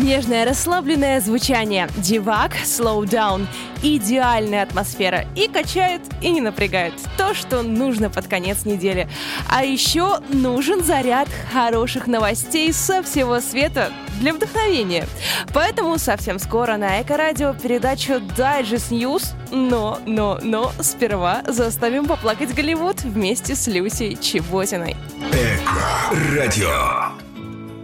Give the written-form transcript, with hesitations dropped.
Нежное расслабленное звучание, девак, slow down, идеальная атмосфера и качает, и не напрягает. То, что нужно под конец недели. А еще нужен заряд хороших новостей со всего света для вдохновения. Поэтому совсем скоро на Эко-радио передачу Digest News, но сперва заставим поплакать Голливуд вместе с Люсей Чеботиной. Эко-радио.